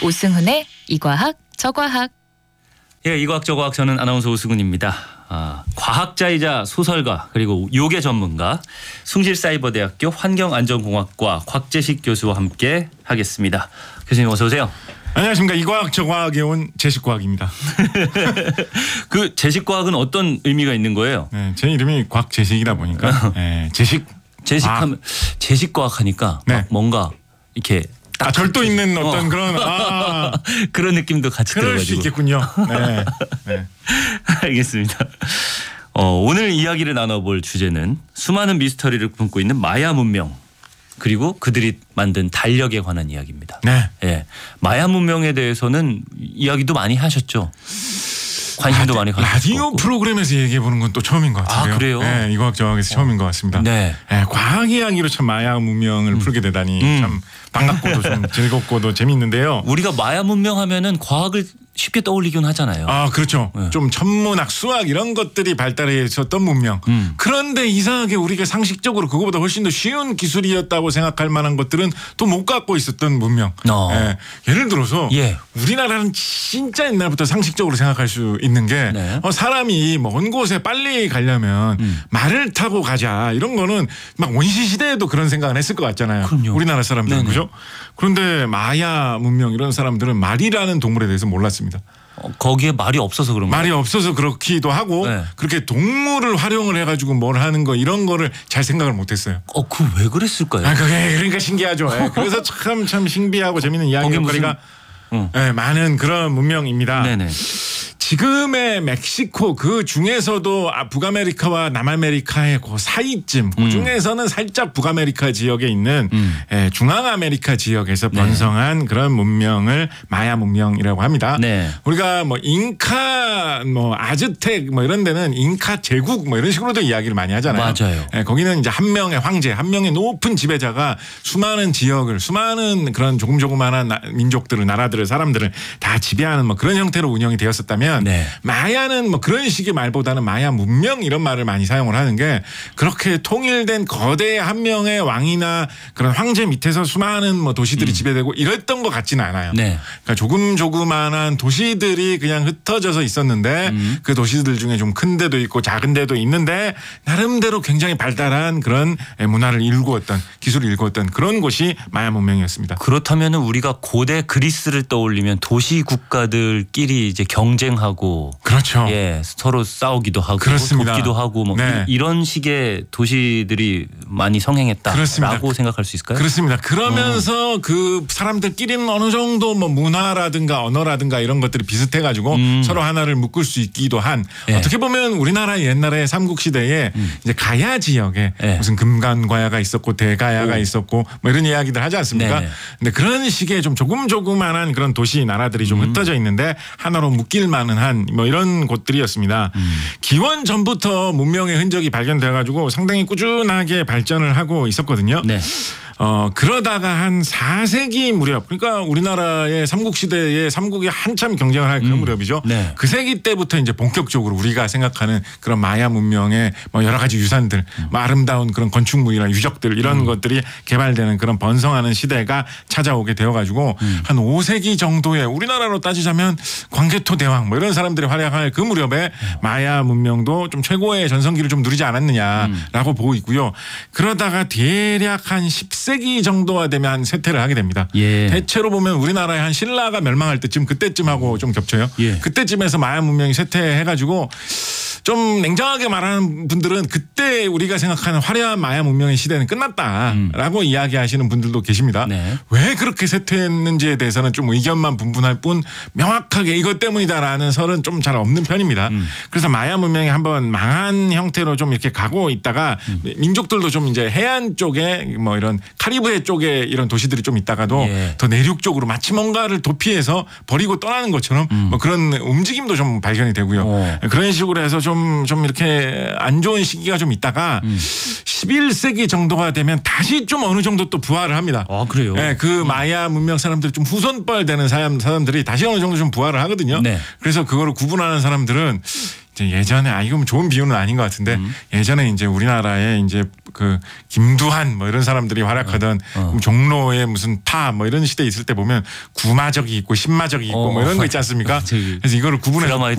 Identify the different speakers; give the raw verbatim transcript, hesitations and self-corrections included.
Speaker 1: 오승훈의 이과학 저과학.
Speaker 2: 예, 이과학 저과학 저는 아나운서 오승훈입니다. 아, 과학자이자 소설가 그리고 요괴 전문가 숭실사이버대학교 환경안전공학과 곽재식 교수와 함께 하겠습니다. 교수님 어서 오세요.
Speaker 3: 안녕하십니까. 이과학 저과학에 온 재식과학입니다.
Speaker 2: 그 재식과학은 어떤 의미가 있는 거예요?
Speaker 3: 네, 제 이름이 곽재식이다 보니까 네, 재식.
Speaker 2: 재식하면 재식과학 하니까
Speaker 3: 네.
Speaker 2: 막 뭔가 이렇게
Speaker 3: 아, 절도 있는 어떤
Speaker 2: 어.
Speaker 3: 그런 아,
Speaker 2: 그런 느낌도 같이
Speaker 3: 그럴
Speaker 2: 들어가지고.
Speaker 3: 수 있겠군요. 네. 네.
Speaker 2: 알겠습니다. 어, 오늘 이야기를 나눠볼 주제는 수많은 미스터리를 품고 있는 마야 문명 그리고 그들이 만든 달력에 관한 이야기입니다.
Speaker 3: 네.
Speaker 2: 예, 마야 문명에 대해서는 이야기도 많이 하셨죠. 관심도
Speaker 3: 라디,
Speaker 2: 많이 가지고
Speaker 3: 라디오 프로그램에서 얘기해 보는 건 또 처음인 것 같은데요.
Speaker 2: 아, 그래요?
Speaker 3: 네, 이과학 저학에서 어. 처음인 것 같습니다.
Speaker 2: 네.
Speaker 3: 네, 과학 이야기로 참 마야 문명을
Speaker 2: 음.
Speaker 3: 풀게 되다니
Speaker 2: 음.
Speaker 3: 참 반갑고도 좀 즐겁고도 재미있는데요.
Speaker 2: 우리가 마야 문명 하면은 과학을 쉽게 떠올리긴 하잖아요.
Speaker 3: 아, 그렇죠.
Speaker 2: 네.
Speaker 3: 좀 천문학, 수학 이런 것들이 발달해 있었던 문명.
Speaker 2: 음.
Speaker 3: 그런데 이상하게 우리가 상식적으로 그거보다 훨씬 더 쉬운 기술이었다고 생각할 만한 것들은 또 못 갖고 있었던 문명.
Speaker 2: 어.
Speaker 3: 예. 예를 들어서
Speaker 2: 예.
Speaker 3: 우리나라는 진짜 옛날부터 상식적으로 생각할 수 있는 게
Speaker 2: 네.
Speaker 3: 어, 사람이 먼 곳에 빨리 가려면
Speaker 2: 음.
Speaker 3: 말을 타고 가자 이런 거는 막 원시 시대에도 그런 생각을 했을 것 같잖아요.
Speaker 2: 그럼요.
Speaker 3: 우리나라 사람들은
Speaker 2: 네네.
Speaker 3: 그죠? 그런데 마야 문명 이런 사람들은 말이라는 동물에 대해서 몰랐습니다.
Speaker 2: 어, 거기에 말이 없어서 그런 거예요.
Speaker 3: 말이 없어서 그렇기도 하고
Speaker 2: 네.
Speaker 3: 그렇게 동물을 활용을 해가지고 뭘 하는 거 이런 거를 잘 생각을 못했어요.
Speaker 2: 어, 그 왜 그랬을까요?
Speaker 3: 아, 그게 그러니까 신기하죠. 예. 그래서 참 참 신비하고 재밌는 이야기거리가
Speaker 2: 어.
Speaker 3: 예, 많은 그런 문명입니다.
Speaker 2: 네네.
Speaker 3: 지금의 멕시코 그 중에서도 아, 북아메리카와 남아메리카의 그 사이쯤 그
Speaker 2: 음.
Speaker 3: 중에서는 살짝 북아메리카 지역에 있는
Speaker 2: 음.
Speaker 3: 예, 중앙아메리카 지역에서
Speaker 2: 네.
Speaker 3: 번성한 그런 문명을 마야 문명이라고 합니다.
Speaker 2: 네.
Speaker 3: 우리가 뭐 잉카 뭐 아즈텍 뭐 이런 데는 잉카 제국 뭐 이런 식으로도 이야기를 많이 하잖아요.
Speaker 2: 맞아요.
Speaker 3: 예, 거기는 이제 한 명의 황제, 한 명의 높은 지배자가 수많은 지역을 수많은 그런 조금 조그마한 나- 민족들을 나라들을 사람들을 다 지배하는 뭐 그런 형태로 운영이 되었었다면
Speaker 2: 네.
Speaker 3: 마야는 뭐 그런 식의 말보다는 마야 문명 이런 말을 많이 사용을 하는 게 그렇게 통일된 거대 한 명의 왕이나 그런 황제 밑에서 수많은 뭐 도시들이
Speaker 2: 음.
Speaker 3: 지배되고 이랬던 것 같지는 않아요.
Speaker 2: 네.
Speaker 3: 그러니까 조금 조그만한 도시들이 그냥 흩어져서 있었는데
Speaker 2: 음.
Speaker 3: 그 도시들 중에 좀 큰 데도 있고 작은 데도 있는데 나름대로 굉장히 발달한 그런 문화를 일구었던 기술을 일구었던 그런 곳이 마야 문명이었습니다.
Speaker 2: 그렇다면은 우리가 고대 그리스를 떠올리면 도시 국가들끼리 이제 경쟁하고
Speaker 3: 그렇죠.
Speaker 2: 예, 서로 싸우기도 하고
Speaker 3: 그렇습니다.
Speaker 2: 돕기도 하고 뭐
Speaker 3: 네.
Speaker 2: 이, 이런 식의 도시들이 많이 성행했다라고
Speaker 3: 그렇습니다.
Speaker 2: 생각할 수 있을까요?
Speaker 3: 그렇습니다. 그러면서 그 사람들끼리는 어느 정도 뭐 문화라든가 언어라든가 이런 것들이 비슷해가지고
Speaker 2: 음.
Speaker 3: 서로 하나를 묶을 수 있기도 한
Speaker 2: 예.
Speaker 3: 어떻게 보면 우리나라 옛날에 삼국시대에 이제 가야 지역에
Speaker 2: 예.
Speaker 3: 무슨 금간과야가 있었고 대가야가
Speaker 2: 오.
Speaker 3: 있었고 뭐 이런 이야기들 하지 않습니까?
Speaker 2: 네네.
Speaker 3: 근데 그런 식의 좀 조금 조그만한 그런 도시 나라들이 좀 흩어져 있는데 하나로 묶일 만은 한 뭐 이런 곳들이었습니다.
Speaker 2: 음.
Speaker 3: 기원 전부터 문명의 흔적이 발견돼가지고 상당히 꾸준하게 발전을 하고 있었거든요.
Speaker 2: 네.
Speaker 3: 어, 그러다가 한 사 세기 무렵, 그러니까 우리나라의 삼국시대에 삼국이 한참 경쟁을 할 그런
Speaker 2: 음.
Speaker 3: 무렵이죠.
Speaker 2: 네.
Speaker 3: 그 세기 때부터 이제 본격적으로 우리가 생각하는 그런 마야 문명의 뭐 여러 가지 유산들, 뭐 아름다운 그런 건축물이나 유적들 이런
Speaker 2: 음.
Speaker 3: 것들이 개발되는 그런 번성하는 시대가 찾아오게 되어가지고
Speaker 2: 음.
Speaker 3: 한 오 세기 정도에 우리나라로 따지자면 광개토 대왕 뭐 이런 사람들이 활약할 그 무렵에 마야 문명도 좀 최고의 전성기를 좀 누리지 않았느냐라고
Speaker 2: 음.
Speaker 3: 보고 있고요. 그러다가 대략 한 십 세기 정도가 되면 쇠퇴를 하게 됩니다.
Speaker 2: 예.
Speaker 3: 대체로 보면 우리나라의 한 신라가 멸망할 때쯤 그때쯤하고 좀 겹쳐요.
Speaker 2: 예.
Speaker 3: 그때쯤에서 마야 문명이 쇠퇴해가지고 좀 냉정하게 말하는 분들은 그때 우리가 생각하는 화려한 마야 문명의 시대는 끝났다라고 음. 이야기하시는 분들도 계십니다.
Speaker 2: 네.
Speaker 3: 왜 그렇게 쇠퇴했는지에 대해서는 좀 의견만 분분할 뿐 명확하게 이것 때문이다라는 설은 좀 잘 없는 편입니다.
Speaker 2: 음.
Speaker 3: 그래서 마야 문명이 한번 망한 형태로 좀 이렇게 가고 있다가 음. 민족들도 좀 이제 해안 쪽에 뭐 이런 카리브해 쪽에 이런 도시들이 좀 있다가도
Speaker 2: 예.
Speaker 3: 더 내륙 쪽으로 마치 뭔가를 도피해서 버리고 떠나는 것처럼
Speaker 2: 음.
Speaker 3: 뭐 그런 움직임도 좀 발견이 되고요.
Speaker 2: 오.
Speaker 3: 그런 식으로 해서 좀, 좀 이렇게 안 좋은 시기가 좀 있다가
Speaker 2: 음.
Speaker 3: 십일 세기 정도가 되면 다시 좀 어느 정도 또 부활을 합니다.
Speaker 2: 아, 그래요?
Speaker 3: 네, 그 마야 문명 사람들 좀 후손뻘 되는 사람, 사람들이 다시 어느 정도 좀 부활을 하거든요.
Speaker 2: 네.
Speaker 3: 그래서 그거를 구분하는 사람들은 이제 예전에 아 이거 뭐 좋은 비유는 아닌 것 같은데
Speaker 2: 음.
Speaker 3: 예전에 이제 우리나라에 이제 그 김두한 뭐 이런 사람들이 활약하던
Speaker 2: 어. 어.
Speaker 3: 종로에 무슨 파 뭐 이런 시대 있을 때 보면 구마적이 있고 신마적이 있고
Speaker 2: 어.
Speaker 3: 뭐 이런 거 있지 않습니까?
Speaker 2: 저기
Speaker 3: 그래서 이거를 구분해서
Speaker 2: 드라마에